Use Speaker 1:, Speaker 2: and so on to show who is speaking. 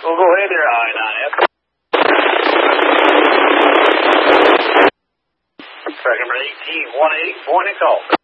Speaker 1: We'll go ahead there, I-9F. Track number 1818, point and call.